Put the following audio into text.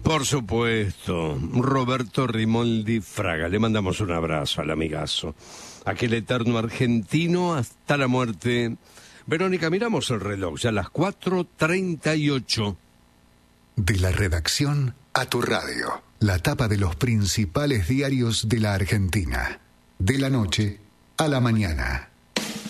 Por supuesto, Roberto Rimoldi Fraga. Le mandamos un abrazo al amigazo. Aquel eterno argentino hasta la muerte. Verónica, miramos el reloj, ya las 4:38. De la redacción a tu radio. La tapa de los principales diarios de la Argentina. De la noche a la mañana.